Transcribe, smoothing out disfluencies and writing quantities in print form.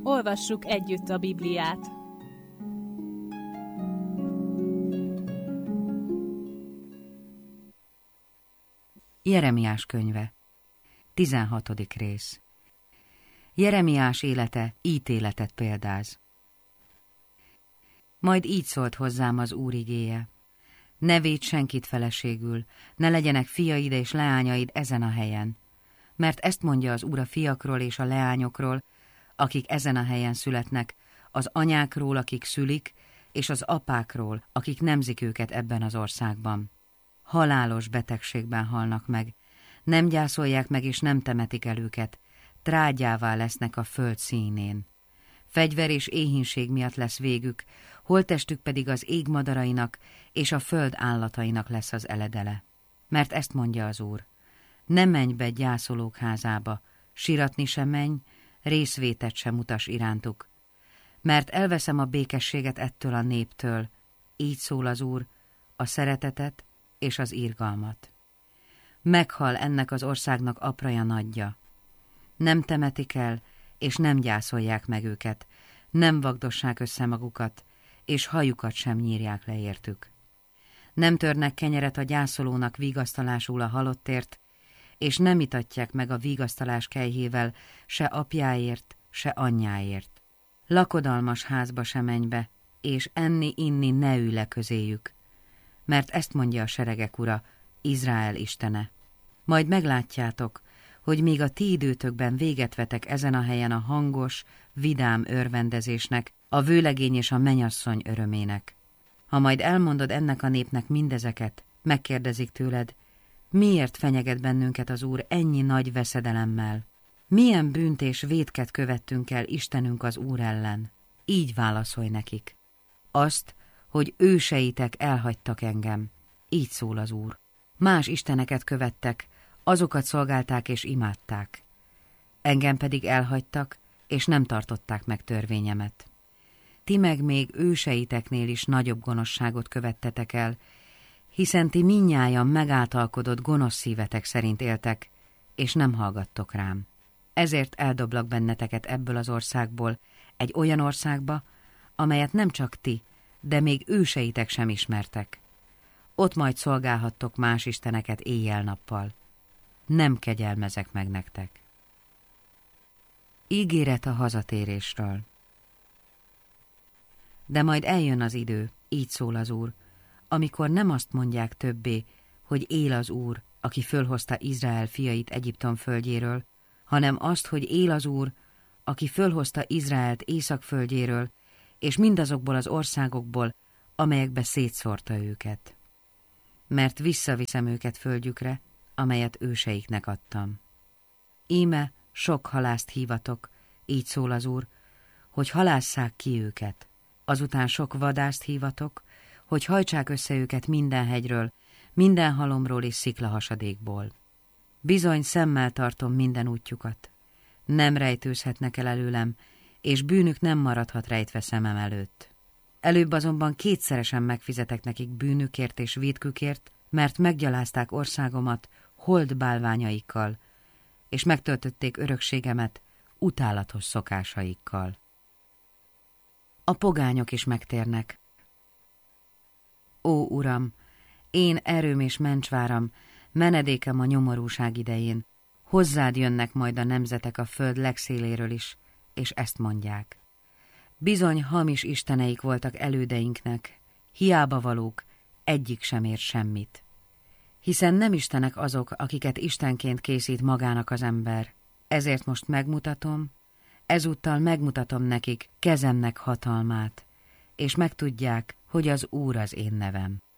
Olvassuk együtt a Bibliát. Jeremiás könyve, 16. rész. Jeremiás élete ítéletet példáz. Majd így szólt hozzám az Úr igéje: ne védj senkit feleségül, ne legyenek fiaid és leányaid ezen a helyen, mert ezt mondja az Úr a fiakról és a leányokról, akik ezen a helyen születnek, az anyákról, akik szülik, és az apákról, akik nemzik őket ebben az országban. Halálos betegségben halnak meg, nem gyászolják meg és nem temetik el őket, trágyává lesznek a föld színén. Fegyver és éhínség miatt lesz végük, holttestük pedig az ég madarainak és a föld állatainak lesz az eledele. Mert ezt mondja az Úr: ne menj be gyászolók házába, siratni sem menj, részvétet sem mutass irántuk. Mert elveszem a békességet ettől a néptől, így szól az Úr, a szeretetet és az irgalmat. Meghal ennek az országnak apraja nagyja. Nem temetik el, és nem gyászolják meg őket, nem vagdossák össze magukat, és hajukat sem nyírják le értük. Nem törnek kenyeret a gyászolónak vigasztalásul a halottért, és nem itatják meg a vigasztalás kelyhével se apjáért, se anyjáért. Lakodalmas házba se menj be, és enni-inni ne ülj le közéjük, mert ezt mondja a seregek Ura, Izrael istene. Majd meglátjátok, hogy még a ti időtökben véget vetek ezen a helyen a hangos, vidám örvendezésnek, a vőlegény és a mennyasszony örömének. Ha majd elmondod ennek a népnek mindezeket, megkérdezik tőled: miért fenyeget bennünket az Úr ennyi nagy veszedelemmel? Milyen bűnt és vétket követtünk el Istenünk az Úr ellen? Így válaszolj nekik: azt, hogy őseitek elhagytak engem. Így szól az Úr. Más isteneket követtek, azokat szolgálták és imádták. Engem pedig elhagytak, és nem tartották meg törvényemet. Ti meg még őseiteknél is nagyobb gonoszságot követtetek el, hiszen ti mindnyájan megáltalkodott gonosz szívetek szerint éltek, és nem hallgattok rám. Ezért eldoblak benneteket ebből az országból egy olyan országba, amelyet nem csak ti, de még őseitek sem ismertek. Ott majd szolgálhattok más isteneket éjjel-nappal. Nem kegyelmezek meg nektek. Ígéret a hazatérésről. De majd eljön az idő, így szól az Úr, amikor nem azt mondják többé, hogy él az Úr, aki fölhozta Izrael fiait Egyiptom földjéről, hanem azt, hogy él az Úr, aki fölhozta Izraelt Észak földjéről, és mindazokból az országokból, amelyekbe szétszórta őket. Mert visszaviszem őket földjükre, amelyet őseiknek adtam. Íme sok halászt hívatok, így szól az Úr, hogy halásszák ki őket. Azután sok vadászt hívatok, hogy hajtsák össze őket minden hegyről, minden halomról és sziklahasadékból. Bizony szemmel tartom minden útjukat. Nem rejtőzhetnek el előlem, és bűnük nem maradhat rejtve szemem előtt. Előbb azonban kétszeresen megfizetek nekik bűnükért és vétkükért, mert meggyalázták országomat hold bálványaikkal, és megtöltötték örökségemet utálatos szokásaikkal. A pogányok is megtérnek. Ó, Uram, én erőm és mencsváram, menedékem a nyomorúság idején, hozzád jönnek majd a nemzetek a föld legszéléről is, és ezt mondják: bizony hamis isteneik voltak elődeinknek, hiába valók, egyik sem ért semmit. Hiszen nem istenek azok, akiket istenként készít magának az ember. Ezért most ezúttal megmutatom nekik kezemnek hatalmát, és megtudják, hogy az Úr az én nevem.